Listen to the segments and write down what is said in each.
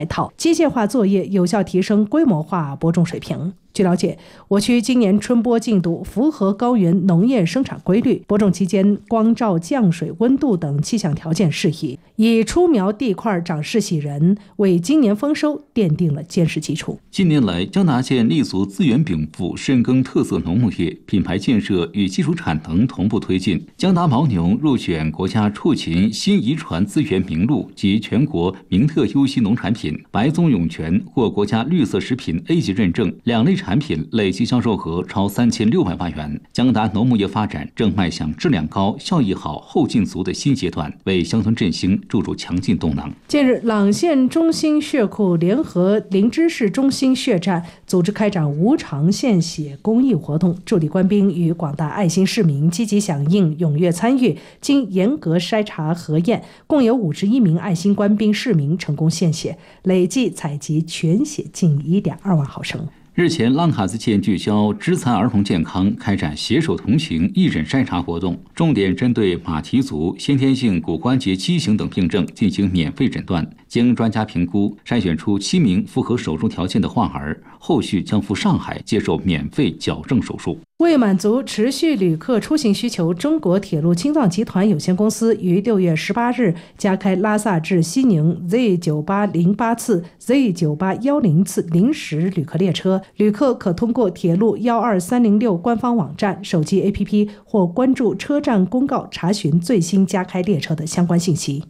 套机械化作业，有效提升规模化播种水平。据了解，我区今年春播进度符合高原农业生产规律，播种期间光照、降水、温度等气象条件适宜，以出苗地块长势喜人，为今年丰收奠定了坚实基础。 近年来，江达县立足资源禀赋、深耕特色农牧业，品牌建设与技术产能同步推进。江达牦牛入选国家畜禽新遗传资源名录及全国名特优西农产品，白棕涌泉获国家绿色食品 A 级认证，两类产品累计销售额超3600万元。江达农牧业发展正迈向质量高、效益好、后劲足的新阶段，为乡村振兴注入强劲动能。 近日，朗县中心血库联合灵芝市中心血站组织开展无偿献血公益活动，助力官兵与广大爱心市民积极响应、踊跃参与。经严格筛查核验，共有51名爱心官兵市民成功献血，累计采集全血近1.2万毫升。 日前，浪卡子县聚焦肢残儿童健康，开展携手同行义诊筛查活动，重点针对马蹄足、先天性骨关节畸形等病症进行免费诊断。经专家评估，筛选出7名符合手术条件的患儿，后续将赴上海接受免费矫正手术。 为满足持续旅客出行需求，中国铁路青藏集团有限公司于6月18日加开拉萨至西宁 Z9808 次、Z9810 次临时旅客列车，旅客可通过铁路12306官方网站、手机 APP 或关注车站公告查询最新加开列车的相关信息。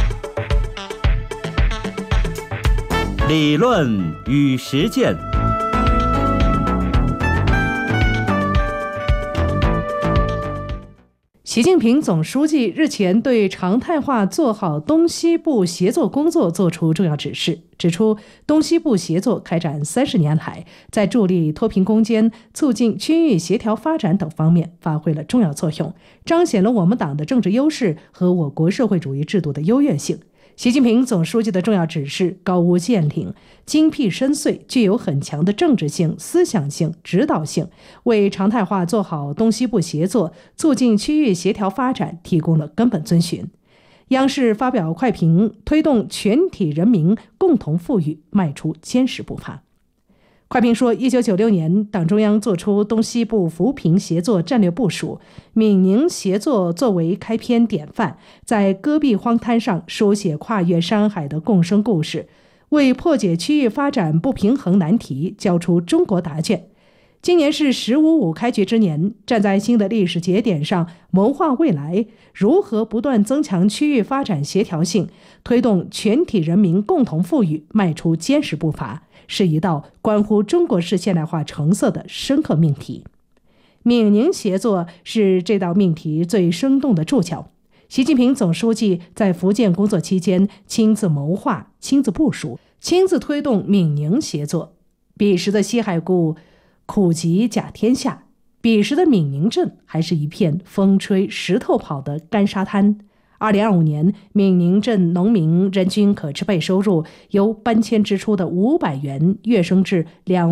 理论与实践。 习近平总书记日前对常态化做好东西部协作工作作出重要指示，指出东西部协作开展30年来，在助力脱贫攻坚、促进区域协调发展等方面发挥了重要作用，彰显了我们党的政治优势和我国社会主义制度的优越性。习近平总书记的重要指示高屋建瓴、精辟深邃，具有很强的政治性、思想性、指导性，为常态化做好东西部协作、促进区域协调发展提供了根本遵循。央视发表快评，推动全体人民共同富裕迈出坚实步伐。快评说，1996年，党中央作出东西部扶贫协作战略部署，闽宁协作作为开篇典范，在戈壁荒滩上书写跨越山海的共生故事，为破解区域发展不平衡难题交出中国答卷。今年是“15+5”开局之年，站在新的历史节点上谋划未来，如何不断增强区域发展协调性，推动全体人民共同富裕迈出坚实步伐，是一道关乎中国式现代化成色的深刻命题。闽宁协作是这道命题最生动的注脚。习近平总书记在福建工作期间亲自谋划、亲自部署、亲自推动闽宁协作。彼时的西海固苦极甲天下，彼时的闽宁镇还是一片风吹石头跑的干沙滩。2025年，闽宁镇农民人均可支配收入由搬迁支出的500元跃升至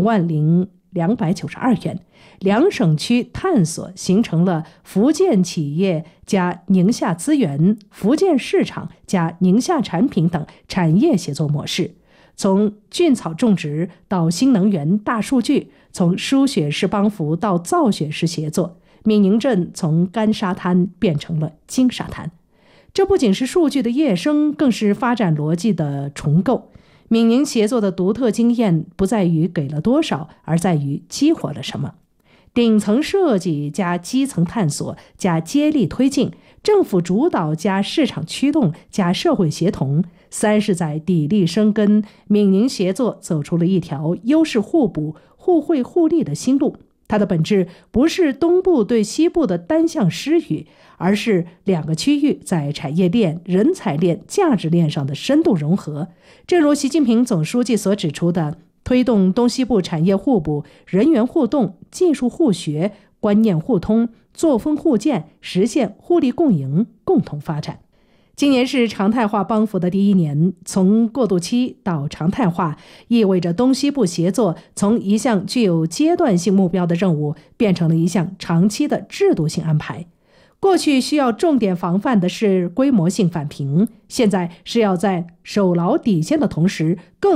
20292元。两省区探索形成了福建企业加宁夏资源、福建市场加宁夏产品等产业协作模式。从菌草种植到新能源、大数据，从输血式帮扶到造血式协作，闽宁镇从干沙滩变成了金沙滩。这不仅是数据的跃升，更是发展逻辑的重构。闽宁协作的独特经验不在于给了多少，而在于激活了什么。顶层设计加基层探索加接力推进，政府主导加市场驱动加社会协同，30载砥砺生根，闽宁协作走出了一条优势互补、互惠互利的新路。它的本质不是东部对西部的单向施予，而是两个区域在产业链、人才链、价值链上的深度融合。正如习近平总书记所指出的，推动东西部产业互补、人员互动、技术互学、观念互通、作风互鉴，实现互利共赢、共同发展。今年是常态化帮扶的第1年，从过渡期到常态化，意味着东西部协作从一项具有阶段性目标的任务，变成了一项长期的制度性安排。过去需要重点防范的是规模性返贫，现在是要在守牢底线的同时，更